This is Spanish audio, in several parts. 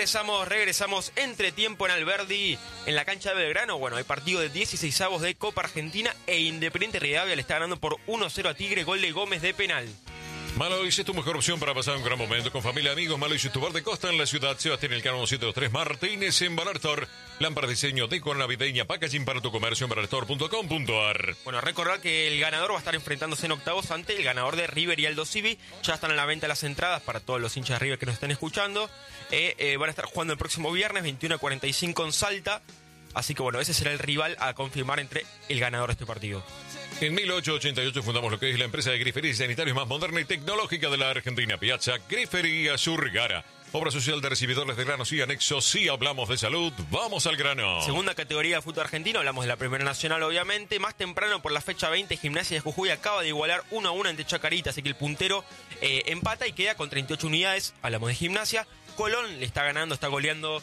Regresamos entre tiempo en Alberdi, en la cancha de Belgrano. Bueno, hay partido de 16avos de Copa Argentina e Independiente Rivadavia le está ganando por 1-0 a Tigre, gol de Gómez de penal. Malois es tu mejor opción para pasar un gran momento con familia, amigos. Malois es tu bar de costa en la ciudad. Sebastián Elcano 723 Martínez en Balartor. Lámpara diseño de con navideña, packaging para tu comercio en balartor.com.ar. Bueno, recordar que el ganador va a estar enfrentándose en octavos ante el ganador de River y Aldo Civi. Ya están a la venta las entradas para todos los hinchas de River que nos estén escuchando. Van a estar jugando el próximo viernes 21:45 en Salta. Así que bueno, ese será el rival a confirmar entre el ganador de este partido. En 1888 fundamos lo que es la empresa de grifería y sanitarios más moderna y tecnológica de la Argentina, Piazza Grifería Surgara. Obra social de recibidores de granos y anexos. Si hablamos de salud, vamos al grano. Segunda categoría de fútbol argentino, hablamos de la Primera Nacional obviamente. Más temprano por la fecha 20, Gimnasia de Jujuy acaba de igualar 1-1 ante Chacarita, así que el puntero empata y queda con 38 unidades. Hablamos de Gimnasia. Colón le está ganando, está goleando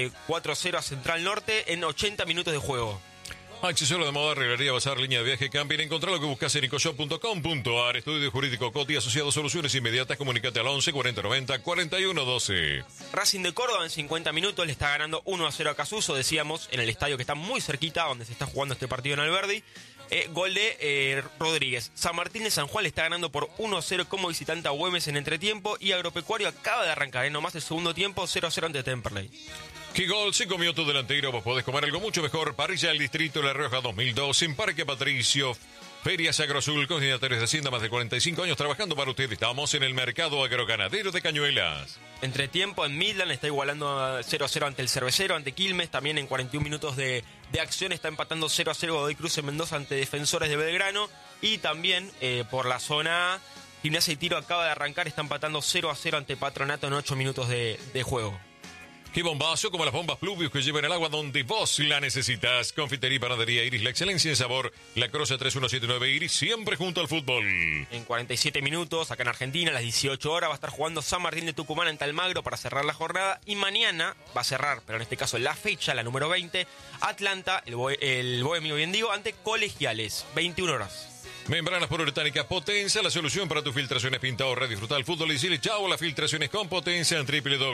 4-0 a Central Norte en 80 minutos de juego. Accesorios de moda, regalería, bazar, línea de viaje, camping. Encontrá lo que buscas en ecoshop.com.ar. Estudio jurídico Coti, asociado, soluciones inmediatas. Comunicate al 11 40 90 41 12. Racing de Córdoba en 50 minutos le está ganando 1-0 a Casuso, decíamos, en el estadio que está muy cerquita, donde se está jugando este partido en Alberdi. Gol de Rodríguez. San Martín de San Juan le está ganando por 1-0 como visitante a Güemes en entretiempo. Y Agropecuario acaba de arrancar, nomás el segundo tiempo, 0-0 ante Temperley. ¿Qué gol se comió tu delantero? Vos podés comer algo mucho mejor. Parrilla del Distrito La Rioja 2002 en Parque Patricio. Ferias Agrosul, coordinadores de Hacienda, más de 45 años trabajando para ustedes. Estamos en el mercado agroganadero de Cañuelas. Entretiempo en Midland está igualando 0-0 ante el Cervecero, ante Quilmes. También en 41 minutos de acción está empatando 0-0 Godoy Cruz en Mendoza ante Defensores de Belgrano. Y también por la zona A, Gimnasia y Tiro acaba de arrancar, está empatando 0-0 ante Patronato en 8 minutos de juego. Qué bombazo, como las bombas Pluvius que llevan el agua donde vos la necesitas. Confitería y panadería Iris, la excelencia en sabor. La Croce 3179 Iris, siempre junto al fútbol. En 47 minutos, acá en Argentina, a las 18 horas, va a estar jugando San Martín de Tucumán ante Almagro para cerrar la jornada. Y mañana va a cerrar, pero en este caso la fecha, la número 20, Atlanta, el Bohemio bien digo, ante Colegiales, 21 horas. Membranas poliuretánicas Potenza, la solución para tus filtraciones. Pinta, ahorra, disfrutar el fútbol y decirle chao a las filtraciones con Potenza en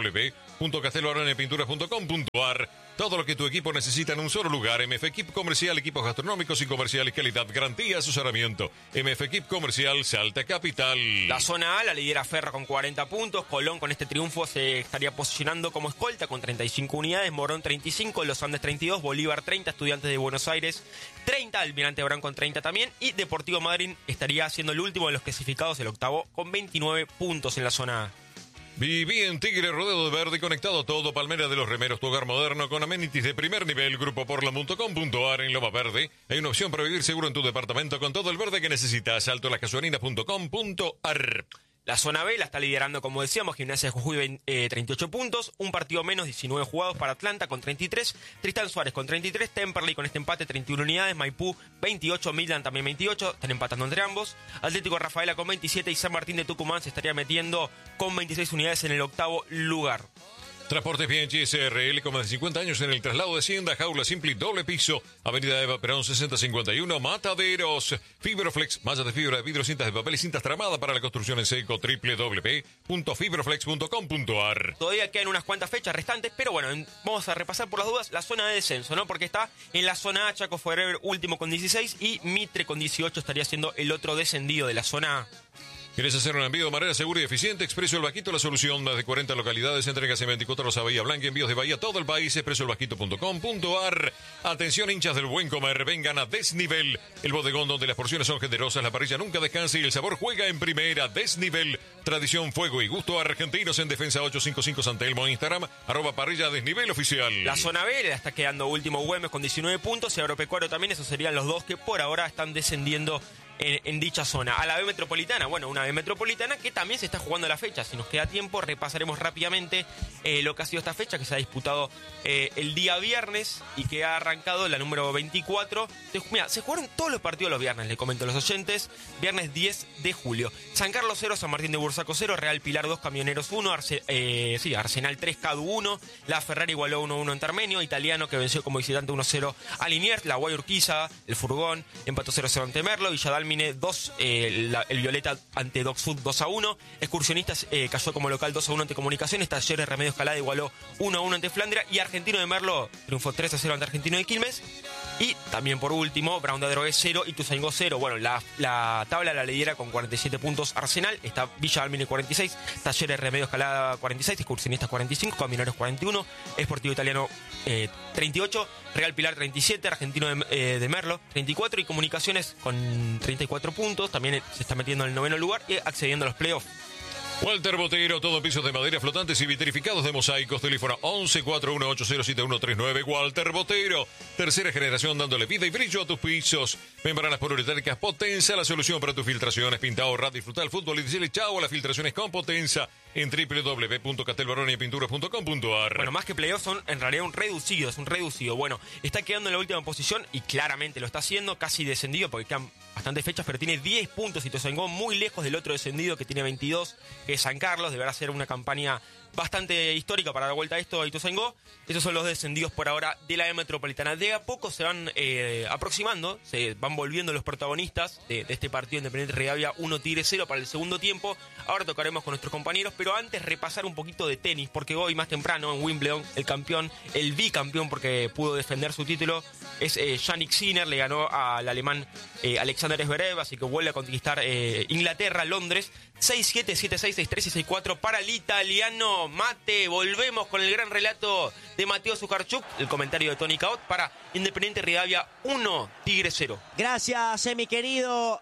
www.casteloaranepinturas.com.ar. Todo lo que tu equipo necesita en un solo lugar. MF Equip Comercial, equipos gastronómicos y comerciales, calidad, garantía, asesoramiento. MF Equip Comercial, Salta Capital. La zona A la lidera Ferro con 40 puntos. Colón con este triunfo se estaría posicionando como escolta con 35 unidades. Morón 35, Los Andes 32, Bolívar 30, Estudiantes de Buenos Aires 30, Almirante Brown con 30 también. Y Deportivo Madrid estaría siendo el último de los clasificados, el octavo, con 29 puntos en la zona A. Viví en Tigre, rodeado de verde, conectado a todo. Palmera de los Remeros, tu hogar moderno con amenities de primer nivel. Grupoportland.com.ar. En Loma Verde hay una opción para vivir seguro en tu departamento con todo el verde que necesitas. altolascasuarinas.com.ar. La zona B la está liderando, como decíamos, Gimnasia de Jujuy 38 puntos, un partido menos, 19 jugados para Atlanta con 33, Tristán Suárez con 33, Temperley con este empate 31 unidades, Maipú 28, Midland también 28, están empatando entre ambos, Atlético Rafaela con 27 y San Martín de Tucumán se estaría metiendo con 26 unidades en el octavo lugar. Transportes Bianchi SRL con más de 50 años en el traslado de Hacienda, jaula simple y doble piso, Avenida Eva Perón 6051, Mataderos. Fibroflex, mallas de fibra de vidrio, cintas de papel y cintas tramadas para la construcción en seco, www.fibroflex.com.ar. Todavía quedan unas cuantas fechas restantes, pero bueno, vamos a repasar por las dudas la zona de descenso, ¿no? Porque está en la zona A, Chaco Forever último con 16 y Mitre con 18 estaría siendo el otro descendido de la zona A. ¿Quieres hacer un envío de manera segura y eficiente? Expreso El Vasquito, la solución. Más de 40 localidades, entregas en 24 horas a Bahía Blanca, envíos de Bahía a todo el país. expresoelvasquito.com.ar. Atención, hinchas del buen comer, vengan a Desnivel, el bodegón donde las porciones son generosas, la parrilla nunca descansa y el sabor juega en primera. Desnivel, tradición, fuego y gusto argentinos. En Defensa 855 San Telmo, Instagram, @parrilla Desnivel oficial. La zona B la está quedando último Güemes con 19 puntos y Agropecuario también. Esos serían los dos que por ahora están descendiendo en dicha zona. A la B Metropolitana, bueno, una B Metropolitana que también se está jugando la fecha. Si nos queda tiempo, repasaremos rápidamente lo que ha sido esta fecha, que se ha disputado el día viernes y que ha arrancado la número 24. Entonces, mira, se jugaron todos los partidos los viernes, le comento a los oyentes. Viernes 10 de julio. San Carlos 0, San Martín de Bursaco 0, Real Pilar 2, Camioneros 1, Arsenal 3, Cadu 1, La Ferrari igualó 1-1 en Armenio, Italiano que venció como visitante 1-0 a Liniers, La Guay Urquiza, el Furgón, empató 0-0 ante Merlo, Villadal Dalmine 2, el Violeta ante Doc Sud 2-1. Excursionistas cayó como local 2-1 ante Comunicaciones. Talleres Remedios Escalada igualó 1-1 ante Flandria. Y Argentino de Merlo triunfó 3-0 ante Argentino de Quilmes. Y también por último, Brown de Adrogué 0 y Ituzaingó 0. Bueno, la tabla la lidera con 47 puntos Arsenal. Está Villa Dalmine 46, Talleres Remedios Escalada 46, Excursionistas 45, Camineros 41, Sportivo Italiano 38, Real Pilar 37, Argentino de Merlo 34 y Comunicaciones con 34 puntos. También se está metiendo en el 9º lugar y accediendo a los playoffs. Walter Botero, todo pisos de madera flotantes y vitrificados de mosaicos. Teléfono 1141807139. Walter Botero, tercera generación dándole vida y brillo a tus pisos. Membranas poliuretánicas Potenza, la solución para tus filtraciones. Pinta, ahorrar, disfrutar el fútbol y decirle chao a las filtraciones con Potenza en www.castelbaroniapinturas.com.ar. Bueno, más que playoffs son en realidad un reducido. Bueno, está quedando en la última posición y claramente lo está haciendo, casi descendido porque quedan bastantes fechas, pero tiene 10 puntos y Ituzaingó muy lejos del otro descendido que tiene 22, que es San Carlos. Deberá ser una campaña bastante histórica para dar vuelta a esto a Ituzaingó. Estos son los descendidos por ahora de la metropolitana. De a poco se van aproximando, se van volviendo los protagonistas de este partido Independiente Rivadavia 1 Tigre 0 para el segundo tiempo. Ahora tocaremos con nuestros compañeros, pero antes repasar un poquito de tenis, porque hoy más temprano en Wimbledon el campeón, el bicampeón porque pudo defender su título, es Jannik Sinner, le ganó al alemán Alexander Zverev, así que vuelve a conquistar Inglaterra, Londres, 6-7, 7-6, 6-3 y 6-4 para el italiano. Mate, volvemos con el gran relato de Mateo Zuccarchuk, el comentario de Tony Caot para Independiente Rivadavia 1, Tigre 0. Gracias, mi querido.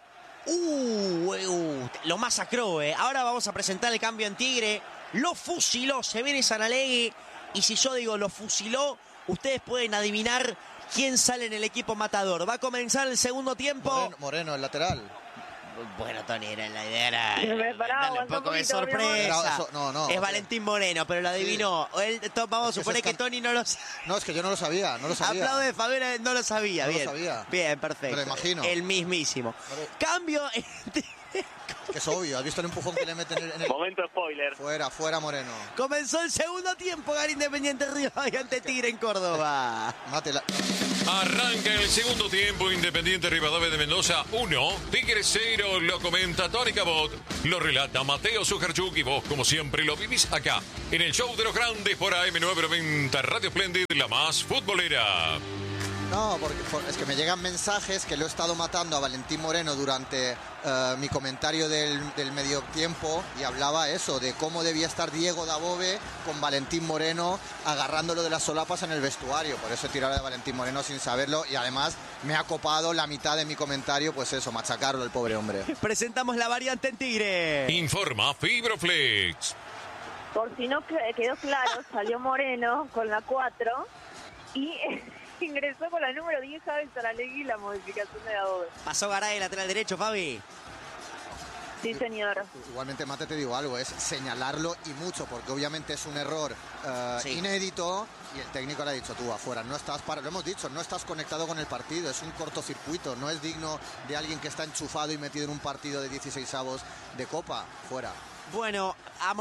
Lo masacró, Ahora vamos a presentar el cambio en Tigre. Lo fusiló Severi Sanalegui. Y si yo digo lo fusiló, ustedes pueden adivinar quién sale en el equipo matador. Va a comenzar el segundo tiempo. Moreno, el lateral. Bueno, Tony, la idea era darle un poco de sorpresa. No, es Valentín Moreno, pero lo adivinó. Sí. Vamos a suponer que Tony no lo sabe. No, es que yo no lo sabía. Aplaude, Fabián, no lo sabía. No bien. lo sabía. Bien, perfecto. Me lo imagino. El mismísimo. Cambio. Que es obvio, ¿has visto el empujón que le meten en el... Momento spoiler. Fuera Moreno. Comenzó el segundo tiempo, gana Independiente Rivadavia ante Tigre en Córdoba. Mátela. Arranca el segundo tiempo, Independiente Rivadavia de Mendoza 1, Tigre 0, lo comenta Tony Cabot, lo relata Mateo Zuccarchuk y vos, como siempre, lo vivís acá, en el show de los grandes por AM990, Radio Splendid, la más futbolera. No, porque es que me llegan mensajes que lo he estado matando a Valentín Moreno durante mi comentario del medio tiempo y hablaba eso, de cómo debía estar Diego Dabove con Valentín Moreno agarrándolo de las solapas en el vestuario. Por eso he tirado de Valentín Moreno sin saberlo y además me ha copado la mitad de mi comentario, pues eso, machacarlo el pobre hombre. Presentamos la variante en Tigre. Informa Fibroflex. Por si no quedó claro, salió Moreno con la 4 y... ingresó con la número 10 Javi Sanalegui, la modificación de Dabove. Pasó Garay, lateral derecho, Fabi. Sí, señor. Igualmente, Mate, te digo algo, es señalarlo y mucho, porque obviamente es un error inédito y el técnico le ha dicho, tú afuera, no estás lo hemos dicho, no estás conectado con el partido, es un cortocircuito, no es digno de alguien que está enchufado y metido en un partido de 16avos de Copa, fuera. Bueno,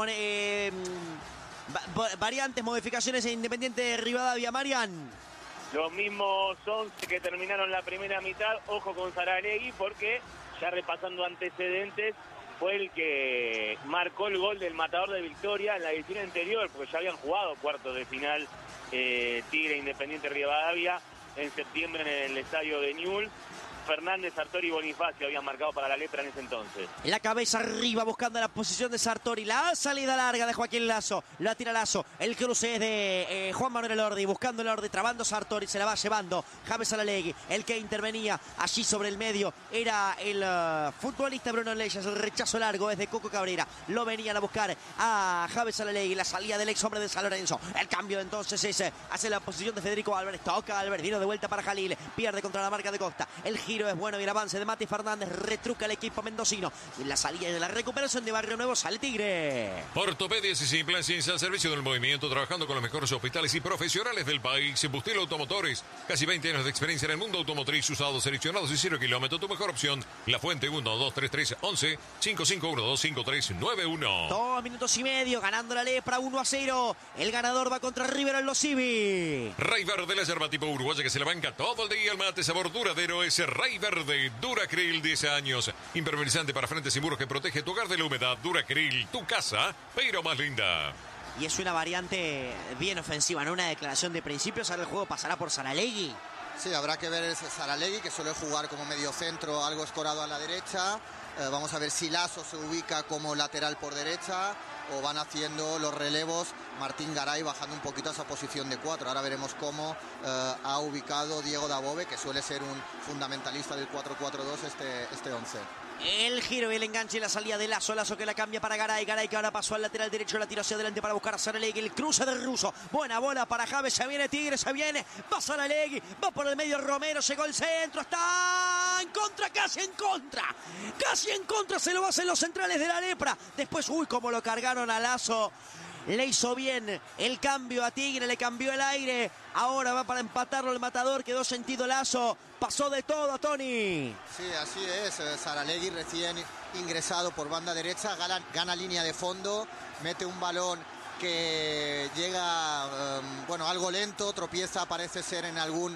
variantes, modificaciones en Independiente de Rivadavia, Marian. Los mismos 11 que terminaron la primera mitad, ojo con Sanalegui porque, ya repasando antecedentes, fue el que marcó el gol del matador de Victoria en la edición anterior, porque ya habían jugado cuartos de final Tigre Independiente Rivadavia en septiembre en el estadio de Newell's. Fernández, Sartori y Bonifacio habían marcado para la Lepra en ese entonces. La cabeza arriba buscando la posición de Sartori. La salida larga de Joaquín Lazo. La tira Lazo. El cruce es de Juan Manuel Elordi. Buscando Elordi, trabando Sartori. Se la va llevando James Sanalegui. El que intervenía allí sobre el medio era el futbolista Bruno Leyes. El rechazo largo es de Coco Cabrera. Lo venían a buscar a James Sanalegui. La salida del ex hombre de San Lorenzo. El cambio entonces es hacia la posición de Federico Álvarez. Toca Álvarez. Vino de vuelta para Jalil. Pierde contra la marca de Costa. El giro es bueno y el avance de Mati Fernández retruca el equipo mendocino. Y la salida de la recuperación de Barrio Nuevo sale Tigre. Ortopedias y Implantes al servicio del movimiento, trabajando con los mejores hospitales y profesionales del país. Bustelo Automotores, casi 20 años de experiencia en el mundo automotriz, usados, seleccionados y 0 kilómetros. Tu mejor opción, La Fuente 1-2-3-3-11 5512-5391. 2 minutos y medio, ganando la Lepra 1-0. El ganador va contra River en los Civi. Ray Bar de la yerba tipo uruguaya que se la banca todo el día. El mate sabor duradero es spray verde Duracril 10 años. Impermeabilizante para frentes y muros que protege tu hogar de la humedad. Duracril, tu casa, pero más linda. Y es una variante bien ofensiva, ¿no? Una declaración de principios. Ahora el juego pasará por Saralegui. Sí, habrá que ver ese Saralegui, que suele jugar como medio centro, algo escorado a la derecha. Vamos a ver si Lasso se ubica como lateral por derecha o van haciendo los relevos Martín Garay bajando un poquito a esa posición de 4. Ahora veremos cómo ha ubicado Diego Dabove, que suele ser un fundamentalista del 4-4-2 este 11. El giro y el enganche y la salida de Lasso. Lasso que la cambia para Garay. Garay que ahora pasó al lateral derecho. La tira hacia adelante para buscar a Saralegui. El cruce del ruso. Buena bola para Javes. Se viene Tigre. Se viene. Va Saralegui. Va por el medio Romero. Llegó el centro. Está en contra. Casi en contra. Casi en contra. Se lo hacen los centrales de la Lepra. Después, uy, como lo cargaron a Lasso. Le hizo bien el cambio a Tigre, le cambió el aire. Ahora va para empatarlo el matador. Quedó sentido Lasso. Pasó de todo, Tony. Sí, así es. Saralegui recién ingresado por banda derecha. Gana línea de fondo. Mete un balón que llega, algo lento. Tropieza, parece ser en alguna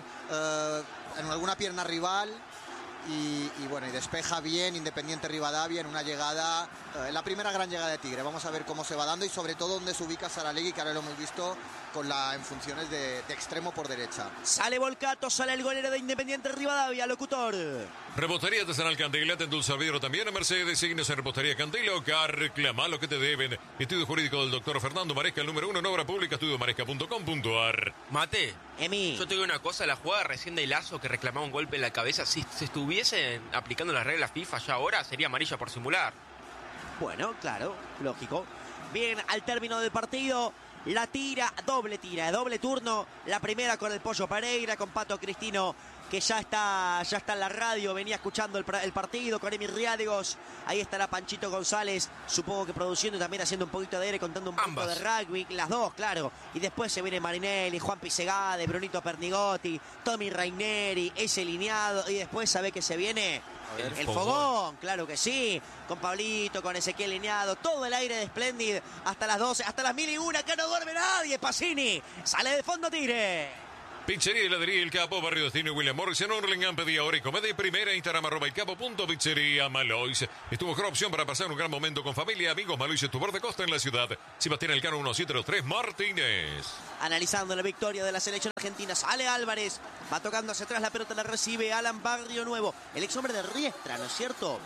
pierna rival. Y despeja bien Independiente Rivadavia en una llegada, la primera gran llegada de Tigre. Vamos a ver cómo se va dando y sobre todo dónde se ubica Saralegui, que ahora lo hemos visto en funciones de extremo por derecha. Sale Volcato, sale el golero de Independiente Rivadavia, locutor. Repostería Artesanal Candela, te endulza el vidrio también a Mercedes. Síguenos en Repostería Candela o reclama lo que te deben. Estudio jurídico del doctor Fernando Maresca, el número 1 en obra pública, estudiomaresca.com.ar. Mate, Emi. yo te digo una cosa, la jugada recién de Lasso que reclamaba un golpe en la cabeza, si se estuviesen aplicando las reglas FIFA ya ahora, sería amarilla por simular. Bueno, claro, lógico. Bien, al término del partido, la tira, doble turno. La primera con el Pollo Pereira, con Pato Cristino, que ya está en la radio, venía escuchando el partido con Emi Riádegos. Ahí estará Panchito González, supongo que produciendo y también haciendo un poquito de aire, contando un poco de rugby. Las dos, claro. Y después se viene Marinelli, Juan Pisegade, Brunito Pernigotti, Tommy Raineri, ese lineado. Y después, ¿sabe que se viene? El fogón, claro que sí. Con Pablito, con Ezequiel lineado. Todo el aire de Splendid hasta las 12, hasta las 1001. Acá no duerme nadie, Pacini. Sale de fondo Tigre. Pizzería y Heladería El Capo, Barrio Destino y William Morrison, Orlingham, pedía hora y comedia primera, Instagram @elcapo.pizzería Malois. Estuvo mejor opción para pasar un gran momento con familia, amigos. Malois es tu borde costa en la ciudad. Sebastián Elcano 1703 Martínez. Analizando la victoria de la selección argentina, sale Álvarez, va tocando hacia atrás, la pelota la recibe Alan Barrio Nuevo, el ex hombre de Riestra, ¿no es cierto?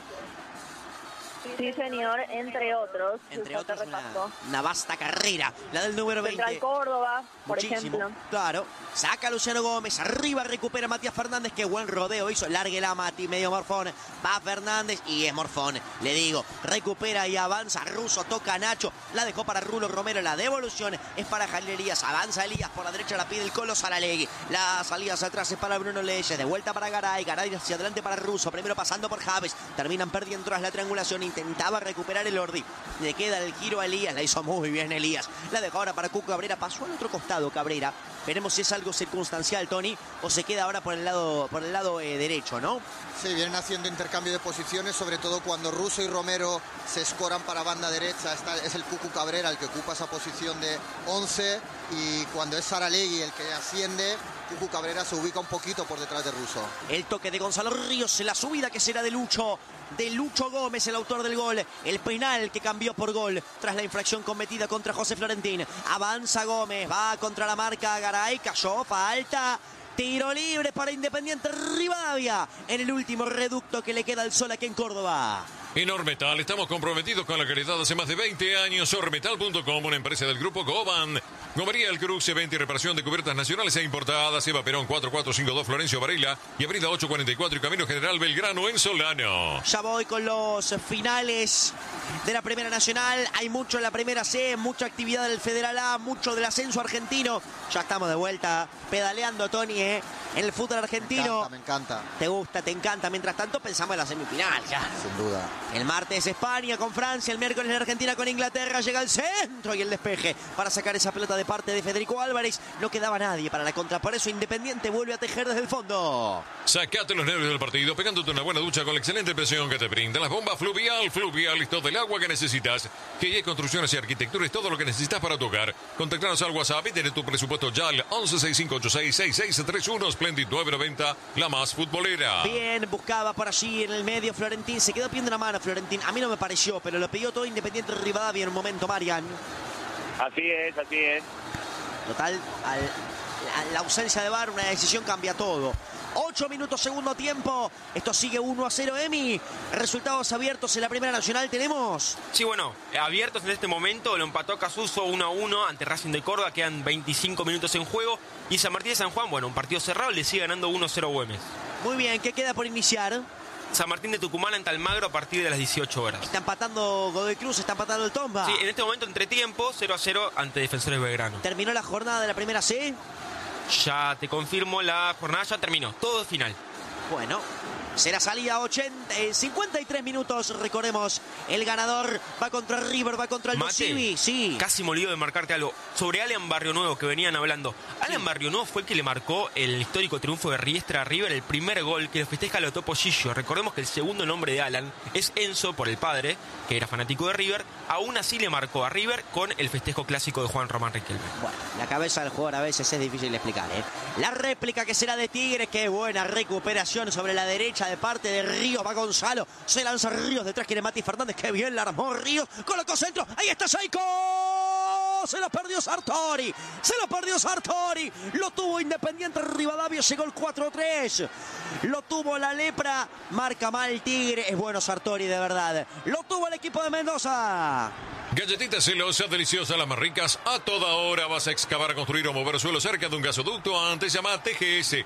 Sí, señor, entre otros. Entre otros, una vasta carrera, la del número 20. Central Córdoba, por ejemplo. Claro, saca Luciano Gómez, arriba recupera Matías Fernández, qué buen rodeo hizo, lárguela Mati, medio morfón, va Fernández y es morfón, le digo, recupera y avanza, Russo toca a Nacho, la dejó para Rulo Romero, la devolución es para Jalil Elías, avanza Elías, por la derecha la pide el Colo Saralegui, la salida hacia atrás es para Bruno Leyes, de vuelta para Garay, Garay hacia adelante para Russo, primero pasando por Javes, terminan perdiendo tras la triangulación, intentaba recuperar el Ordi, le queda el giro a Elías, la hizo muy bien Elías, la dejó ahora para Cuco Cabrera, pasó al otro costado Cabrera, veremos si es algo circunstancial, Tony, o se queda ahora por el lado derecho, ¿no? Sí, vienen haciendo intercambio de posiciones, sobre todo cuando Russo y Romero se escoran para banda derecha, es el Cucu Cabrera el que ocupa esa posición de 11, y cuando es Saralegui el que asciende, Cucu Cabrera se ubica un poquito por detrás de Russo. El toque de Gonzalo Ríos, la subida que será de Lucho Gómez, el autor del gol, el penal que cambió por gol tras la infracción cometida contra José Florentín. Avanza Gómez, va contra la marca Garay, cayó, falta, tiro libre para Independiente Rivadavia en el último reducto que le queda al sol aquí en Córdoba. En Ormetal estamos comprometidos con la calidad hace más de 20 años. Ormetal.com, una empresa del grupo Goban. Gomería El Cruce, venta y reparación de cubiertas nacionales e importadas. Eva Perón 4452 Florencio Varela y Avenida 844 y Camino General Belgrano en Solano. Ya voy con los finales de la Primera Nacional. Hay mucho en la Primera C, mucha actividad del Federal A, mucho del ascenso argentino. Ya estamos de vuelta pedaleando, Tony, en el fútbol argentino. Me encanta. Te gusta, te encanta. Mientras tanto pensamos en la semifinal ya. Sin duda. El martes España con Francia, el miércoles la Argentina con Inglaterra, llega el centro y el despeje para sacar esa pelota de de parte de Federico Álvarez. No quedaba nadie para la contra. Por eso Independiente vuelve a tejer desde el fondo. Sacate los nervios del partido pegándote una buena ducha con la excelente presión que te brinda las bombas Fluvial. Fluvial es todo el agua que necesitas. GIE Construcciones y Arquitectura es todo lo que necesitas para tu hogar. Contactanos al WhatsApp y tener tu presupuesto ya al 1165866631 Splendid 990, la más futbolera. Bien, buscaba por allí en el medio Florentín. Se quedó pidiendo una mano Florentín. A mí no me pareció, pero lo pidió todo Independiente Rivadavia en un momento, Marian. Así es, así es. Total, la ausencia de VAR, una decisión cambia todo. 8 minutos, segundo tiempo. Esto sigue 1-0, Emi. Resultados abiertos en la Primera Nacional tenemos. Sí, bueno, abiertos en este momento. Lo empató Casuso 1-1 ante Racing de Córdoba. Quedan 25 minutos en juego. Y San Martín de San Juan, bueno, un partido cerrado. Le sigue ganando 1-0 Güemes. Muy bien, ¿qué queda por iniciar? San Martín de Tucumán ante Almagro a partir de las 18 horas. Está empatando Godoy Cruz, está empatando el Tomba. Sí, en este momento entretiempo 0-0 ante Defensores Belgrano. ¿Terminó la jornada de la Primera C? Ya te confirmo, la jornada ya terminó. Todo final. Bueno, será salida 53 minutos. Recordemos, el ganador va contra River, va contra el Dosivi. Sí. Casi me olvido de marcarte algo. Sobre Alan Barrionuevo, que venían hablando. Alan Barrionuevo fue el que le marcó el histórico triunfo de Riestra a River, el primer gol que lo festeja lo Topo Gillo. Recordemos que el segundo nombre de Alan es Enzo, por el padre, que era fanático de River. Aún así le marcó a River con el festejo clásico de Juan Román Riquelme. Bueno, la cabeza del jugador a veces es difícil de explicar, ¿eh? La réplica que será de Tigre, qué buena recuperación sobre la derecha de parte de Ríos. Va Gonzalo, se lanza Ríos, detrás quiere Mati Fernández, qué bien la armó Ríos, colocó centro, ahí está Seiko. Se lo perdió Sartori. Lo tuvo Independiente Rivadavia. Llegó el 4-3. Lo tuvo la lepra. Marca mal Tigre. Es bueno Sartori, de verdad. Lo tuvo el equipo de Mendoza. Galletitas celosas, deliciosas, las más ricas. A toda hora vas a excavar, construir o mover suelo cerca de un gasoducto. Antes llama a TGS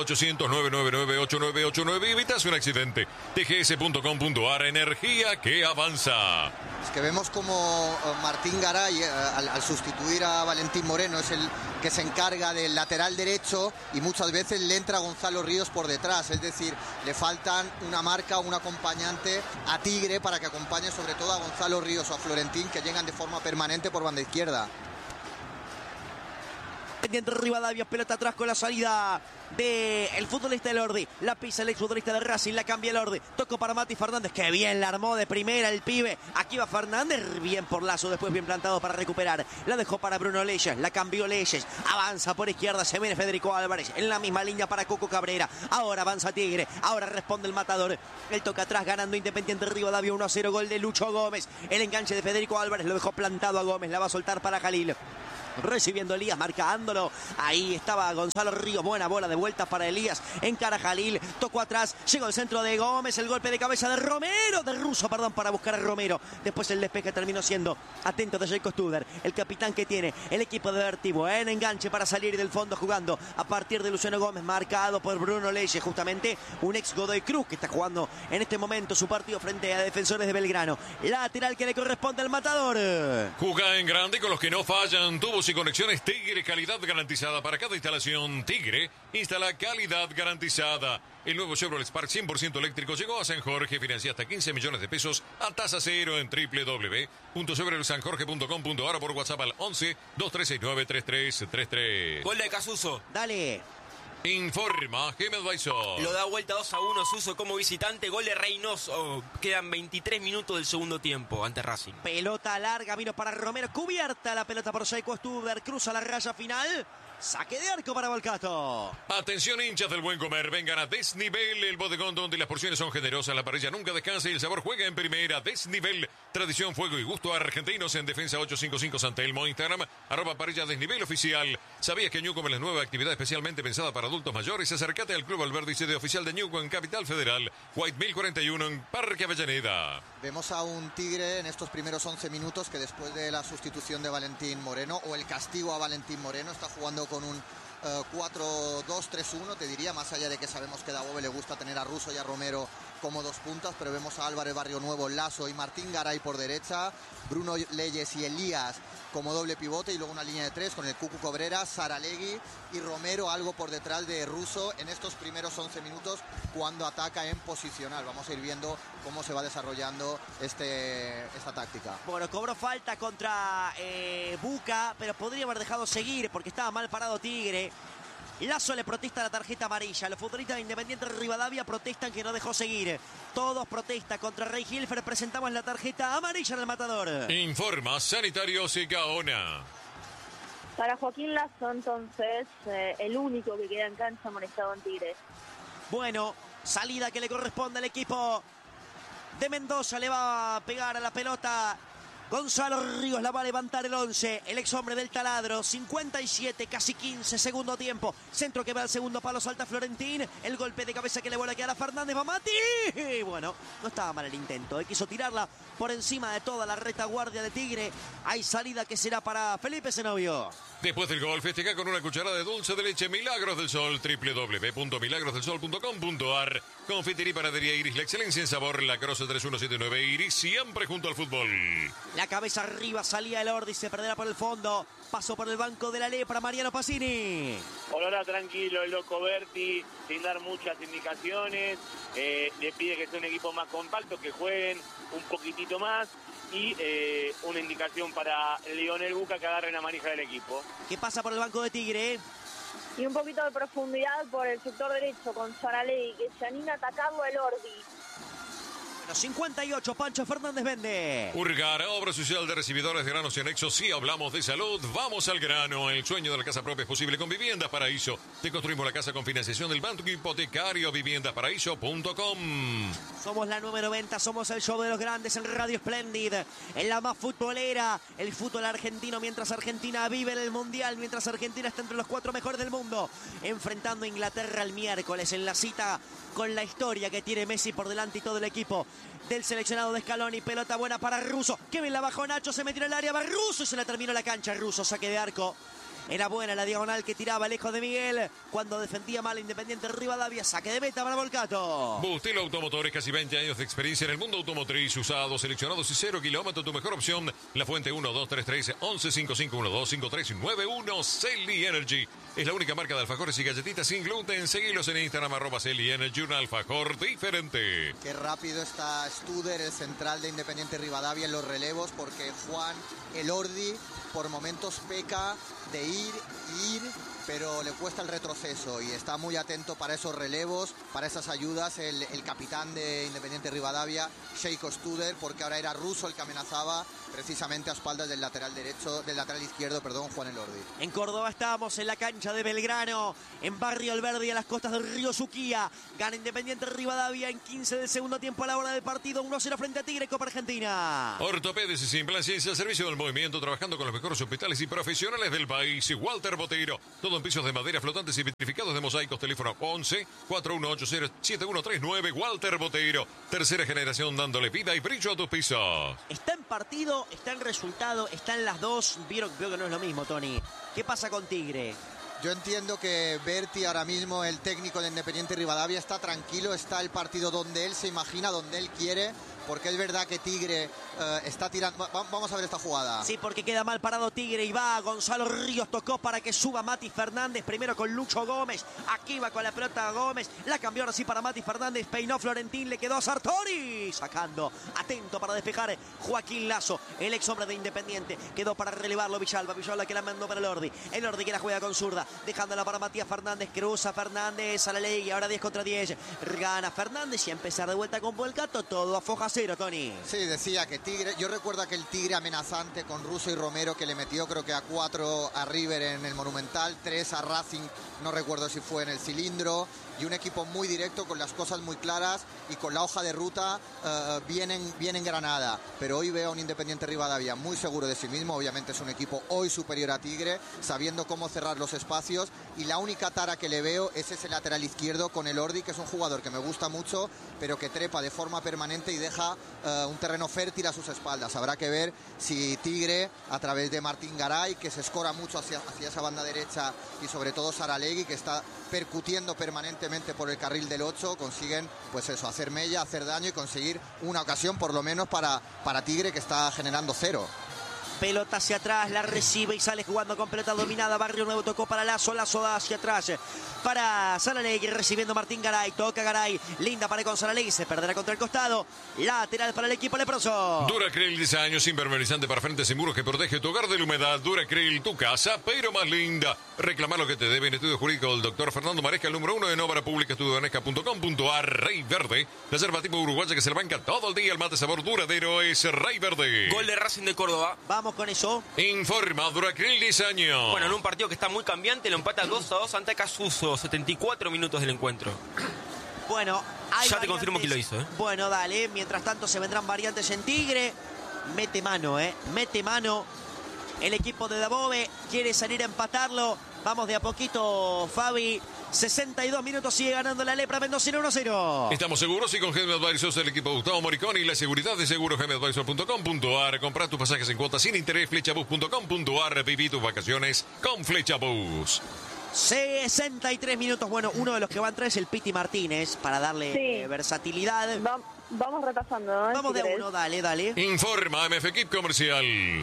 0800-999-8989 y evitas un accidente. TGS.com.ar, energía que avanza. Es que vemos como Martín Garay, al sustituir a Valentín Moreno, es el que se encarga del lateral derecho y muchas veces le entra Gonzalo Ríos por detrás. Es decir, le faltan una marca, un acompañante a Tigre para que acompañe sobre todo a Gonzalo Ríos o a Florentín, que llegan de forma permanente por banda izquierda. Pendiente Rivadavia, pelota atrás con la salida del futbolista Elordi. La pisa el exfutbolista de Racing, la cambia Elordi. Tocó para Mati Fernández, que bien la armó de primera el pibe. Aquí va Fernández, bien por Lazo, después bien plantado para recuperar. La dejó para Bruno Leyes, la cambió Leyes. Avanza por izquierda, se viene Federico Álvarez. En la misma línea para Coco Cabrera. Ahora avanza Tigre, ahora responde el matador. El toca atrás, ganando Independiente Rivadavia 1-0, gol de Lucho Gómez. El enganche de Federico Álvarez lo dejó plantado a Gómez, la va a soltar para Jalil. Recibiendo Elías, marcándolo. Ahí estaba Gonzalo Ríos. Buena bola de vuelta para Elías. Encara Jalil. Tocó atrás. Llegó el centro de Gómez. El golpe de cabeza de Romero. De Russo, perdón, para buscar a Romero. Después el despeje terminó siendo atento de Jacob Studer. El capitán que tiene el equipo de Vertivo. En enganche para salir del fondo jugando a partir de Luciano Gómez. Marcado por Bruno Leyes. Justamente un ex Godoy Cruz que está jugando en este momento su partido frente a Defensores de Belgrano. Lateral que le corresponde al matador. Juega en grande con los que no fallan. Tubos y conexiones Tigre, calidad garantizada para cada instalación. Tigre instala calidad garantizada. El nuevo Chevrolet Spark 100% eléctrico llegó a San Jorge. Financia hasta 15 millones de pesos a tasa cero en www.chevroletsanjorge.com.ar o por WhatsApp al 11-2369-3333. Gol de Casuso. Dale. Informa Gemel Baizó. Lo da vuelta 2-1 Suso como visitante. Gol de Reynoso. Quedan 23 minutos del segundo tiempo ante Racing. Pelota larga, vino para Romero. Cubierta la pelota por Jacob Studer. Cruza la raya final. Saque de arco para Volcato. Atención, hinchas del buen comer. Vengan a Desnivel, el bodegón donde las porciones son generosas, la parrilla nunca descansa y el sabor juega en primera. Desnivel, tradición, fuego y gusto argentinos. En Defensa 855 San Telmo. Instagram, @parrilla Desnivel oficial. ¿Sabías que Ñuco es la nueva actividad especialmente pensada para adultos mayores? Acércate al Club Alberdi, sede oficial de Ñuco en Capital Federal. White 1041 en Parque Avellaneda. Vemos a un Tigre en estos primeros 11 minutos que después de la sustitución de Valentín Moreno o el castigo a Valentín Moreno está jugando con un 4-2-3-1, te diría, más allá de que sabemos que a Dabove le gusta tener a Russo y a Romero como dos puntas, pero vemos a Álvarez Barrio Nuevo, Lasso y Martín Garay por derecha, Bruno Leyes y Elías como doble pivote, y luego una línea de tres con el Cucu Cobrera, Saralegui y Romero algo por detrás de Russo en estos primeros 11 minutos cuando ataca en posicional. Vamos a ir viendo cómo se va desarrollando esta táctica. Bueno, cobró falta contra Buca, pero podría haber dejado seguir porque estaba mal parado Tigre. Lasso le protesta la tarjeta amarilla. Los futbolistas de Independiente Rivadavia protestan que no dejó seguir. Todos protestan contra Rey Hilfer. Presentamos la tarjeta amarilla en el Matador. Informa Sanitarios y Gaona. Para Joaquín Lasso, entonces, el único que queda en cancha amonestado en Tigre. Bueno, salida que le corresponde al equipo de Mendoza. Le va a pegar a la pelota Gonzalo Ríos, la va a levantar el 11, el ex hombre del taladro. 57, casi 15, segundo tiempo. Centro que va al segundo palo, salta Florentín. El golpe de cabeza que le vuelve a quedar a Fernández. Va Mati. Bueno, no estaba mal el intento. Quiso tirarla por encima de toda la retaguardia de Tigre. Hay salida que será para Felipe Zenobio. Después del gol, festeja con una cucharada de dulce de leche Milagros del Sol. www.milagrosdelsol.com.ar. Confitería y panadería Iris, la excelencia en sabor. La Croce 3179 Iris, siempre junto al fútbol. La cabeza arriba, salía el Ordi, se perderá por el fondo. Pasó por el banco de la lepra, Mariano Pacini. Olora tranquilo, el loco Berti, sin dar muchas indicaciones. Le pide que sea un equipo más compacto, que jueguen un poquitito más. Y una indicación para Lionel Buca, que agarre la manija del equipo. ¿Qué pasa por el banco de Tigre? Y un poquito de profundidad por el sector derecho con Saralegui, que se anima a atacarlo el Ordi. 58, Pancho Fernández vende. Urgar, obra social de recibidores de granos y anexos. Si hablamos de salud, vamos al grano. El sueño de la casa propia es posible con Viviendas Paraíso. Te construimos la casa con financiación del Banco Hipotecario. Viviendasparaíso.com. Somos la número 90, somos el show de los grandes en Radio Splendid. En la más futbolera, el fútbol argentino, mientras Argentina vive en el Mundial, mientras Argentina está entre los 4 mejores del mundo. Enfrentando a Inglaterra el miércoles en la cita con la historia que tiene Messi por delante y todo el equipo del seleccionado de Scaloni. Pelota buena para Russo, que bien la bajó Nacho, se metió en el área, va Russo y se la terminó la cancha. Russo, saque de arco. Era buena la diagonal que tiraba lejos de Miguel cuando defendía mal Independiente Rivadavia. Saque de meta para Volcato. Bustelo Automotores, casi 20 años de experiencia en el mundo automotriz. Usados, seleccionados y 0 kilómetros. Tu mejor opción. La Fuente 1233 1155125391. Celi Energy. Es la única marca de alfajores y galletitas sin gluten. Seguilos en Instagram, @Celi Energy. Un alfajor diferente. Qué rápido está Studer, el central de Independiente Rivadavia, en los relevos, porque Juan Elordi por momentos peca de ir, pero le cuesta el retroceso y está muy atento para esos relevos, para esas ayudas, el capitán de Independiente Rivadavia, Sheiko Studer, porque ahora era Russo el que amenazaba precisamente a espaldas del lateral izquierdo, Juan Elordi. En Córdoba estamos, en la cancha de Belgrano, en Barrio Alberdi, a las costas del río Suquía. Gana Independiente Rivadavia en 15 del segundo tiempo a la hora del partido, 1-0 frente a Tigre, Copa Argentina. Ortopedes y Simplanciencia, al servicio del movimiento, trabajando con los mejores hospitales y profesionales del país. Walter Boteiro, todo en pisos de madera, flotantes y vitrificados de mosaicos. Teléfono 11-4180-7139. Walter Boteiro, tercera generación dándole vida y brillo a tus pisos. Está en partido, está en resultado, está en las dos. Veo que no es lo mismo, Tony. ¿Qué pasa con Tigre? Yo entiendo que Berti, ahora mismo el técnico de Independiente Rivadavia, está tranquilo, está el partido donde él se imagina, donde él quiere, porque es verdad que Tigre está tirando. Vamos a ver esta jugada. Sí, porque queda mal parado Tigre y va Gonzalo Ríos, tocó para que suba Mati Fernández, primero con Lucho Gómez, aquí va con la pelota Gómez, la cambió ahora sí para Mati Fernández, peinó Florentín, le quedó a Sartori, sacando, atento para despejar Joaquín Lasso, el ex hombre de Independiente, quedó para relevarlo Villalba que la mandó para el Ordi que la juega con zurda, dejándola para Matías Fernández, cruza Fernández a la ley, ahora 10 contra 10, gana Fernández y a empezar de vuelta con Volcato, todo a foja cero, Tony. Sí, decía que Tigre, yo recuerdo aquel Tigre amenazante con Russo y Romero que le metió creo que a 4 a River en el Monumental, 3 a Racing, no recuerdo si fue en el Cilindro, y un equipo muy directo, con las cosas muy claras y con la hoja de ruta bien engranada. Pero hoy veo a un Independiente Rivadavia muy seguro de sí mismo, obviamente es un equipo hoy superior a Tigre, sabiendo cómo cerrar los espacios, y la única tara que le veo es ese lateral izquierdo con Elordi, que es un jugador que me gusta mucho, pero que trepa de forma permanente y deja deja un terreno fértil a sus espaldas. Habrá que ver si Tigre, a través de Martín Garay, que se escora mucho hacia esa banda derecha, y sobre todo Saralegui, que está percutiendo permanentemente por el carril del 8, consiguen pues eso, hacer mella, hacer daño y conseguir una ocasión por lo menos para Tigre, que está generando 0. Pelota hacia atrás, la recibe y sale jugando con pelota dominada. Barrio Nuevo tocó para Lazo da hacia atrás para Saralegui, recibiendo Martín Garay. Toca Garay, linda para con Saralegui, se perderá contra el costado. Lateral para el equipo leproso. Duracryl, 10 años, impermeabilizante para frentes y muros que protege tu hogar de la humedad. Duracryl, tu casa, pero más linda. Reclama lo que te debe en estudio jurídico del doctor Fernando Maresca, el número 1 en obra pública, estudiodanesca.com.ar. Rey Verde, reserva tipo uruguaya que se le banca todo el día. El mate sabor duradero es Rey Verde. Gol de Racing de Córdoba. Vamos con eso. Informa Duracryl, 10 años. Bueno, en un partido que está muy cambiante, lo empata 2-2 ante Casuso, 74 minutos del encuentro. Bueno, ya te confirmo que lo hizo, ¿eh? Bueno, dale. Mientras tanto se vendrán variantes en Tigre. Mete mano, mete mano. El equipo de Dabove quiere salir a empatarlo. Vamos de a poquito, Fabi. 62 minutos, sigue ganando la Lepra Mendocino 1-0. Estamos seguros y con Gemi Advisors, el equipo de Gustavo Moriconi y la seguridad de segurosgemiadvisor.com.ar. Compra tus pasajes en cuotas sin interés, flechabus.com.ar. Viví tus vacaciones con Flechabus. 63 minutos. Bueno, uno de los que va a entrar es el Piti Martínez para darle versatilidad. Vamos repasando, ¿no? Vamos de uno, dale. Informa MF Equip Comercial.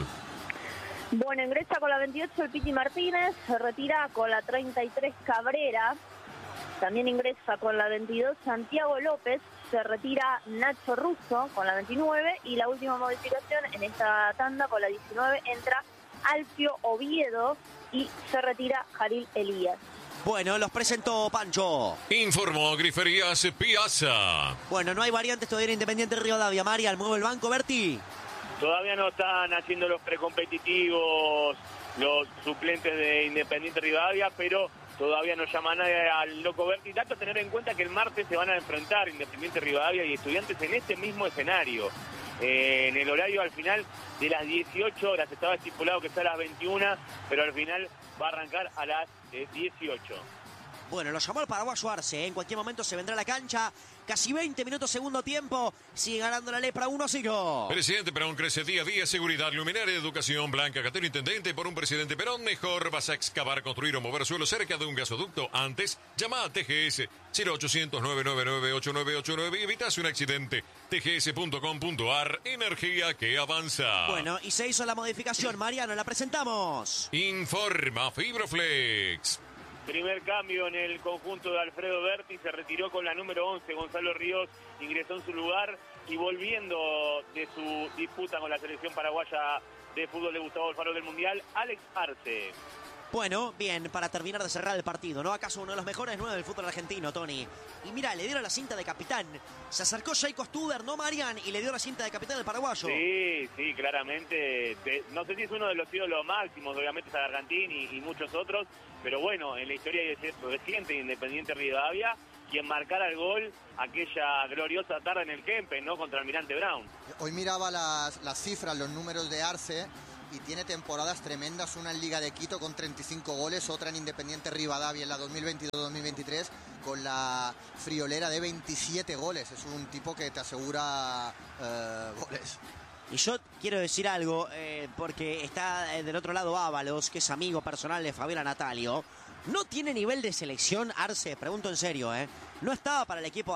Bueno, ingresa con la 28 el Piti Martínez, se retira con la 33 Cabrera, también ingresa con la 22 Santiago López, se retira Nacho Russo con la 29 y la última modificación en esta tanda con la 19 entra Alfio Oviedo y se retira Jalil Elías. Bueno, los presentó Pancho. Informó Griferías Piazza. Bueno, no hay variantes todavía en Independiente Rivadavia. Marial, mueve el banco, Berti. Todavía no están haciendo los precompetitivos los suplentes de Independiente Rivadavia, pero todavía no llama a nadie al Loco Berti. Dato a tener en cuenta que el martes se van a enfrentar Independiente Rivadavia y Estudiantes en este mismo escenario. En el horario al final de las 18 horas, estaba estipulado que sea a las 21, pero al final va a arrancar a las 18. Bueno, lo llamó el paraguayo Arce, en cualquier momento se vendrá a la cancha. Casi 20 minutos segundo tiempo. Sigue ganando la Lepra 1-0. Presidente Perón crece día a día. Seguridad, luminaria, educación, Blanca Catero, intendente. Por un presidente Perón mejor. Vas a excavar, construir o mover suelo cerca de un gasoducto. Antes, llama a TGS 0800-999-8989 y evitas un accidente. tgs.com.ar. Energía que avanza. Bueno, y se hizo la modificación. Mariano, la presentamos. Informa Fibroflex. Primer cambio en el conjunto de Alfredo Berti, se retiró con la número 11, Gonzalo Ríos ingresó en su lugar y volviendo de su disputa con la selección paraguaya de fútbol de Gustavo Alfaro del Mundial, Alex Arce. Bueno, bien, para terminar de cerrar el partido, ¿no? ¿Acaso uno de los mejores 9 del fútbol argentino, Tony? Y mira, le dieron la cinta de capitán. Se acercó Jaiko Studer, ¿no, Marian? Y le dio la cinta de capitán al paraguayo. Sí, claramente. No sé si es uno de los ídolos máximos, obviamente Sagargantín y muchos otros, pero bueno, en la historia reciente de Independiente Rivadavia, quien marcara el gol aquella gloriosa tarde en el Kempe, ¿no? Contra Almirante Brown. Hoy miraba las cifras, los números de Arce, y tiene temporadas tremendas, una en Liga de Quito con 35 goles, otra en Independiente Rivadavia en la 2022-2023 con la friolera de 27 goles. Es un tipo que te asegura goles. Y yo quiero decir algo, porque está del otro lado Ábalos, que es amigo personal de Fabiola Natalio. No tiene nivel de selección, Arce, pregunto en serio, No estaba para el equipo